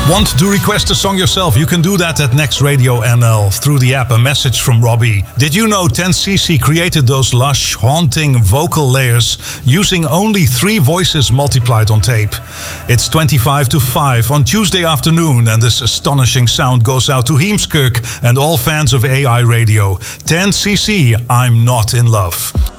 Want to request a song yourself? You can do that at Next Radio NL through the app. A message from Robbie. Did you know 10cc created those lush, haunting vocal layers using only 3 voices multiplied on tape? It's 25 to 5 on Tuesday afternoon, and this astonishing sound goes out to Heemskirk and all fans of AI radio. 10cc, I'm not in love.